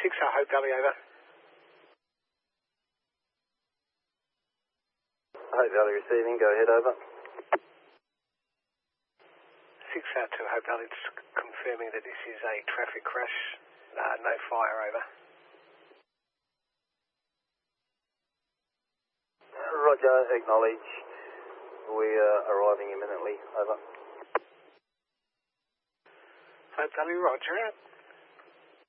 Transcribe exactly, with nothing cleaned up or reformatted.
six R Hope Valley, over. Hope Valley receiving, go ahead, over. six R two Hope Valley, just confirming that this is a traffic crash, uh, no fire, over. Roger, acknowledge. We are arriving imminently, over. Hope Valley, roger.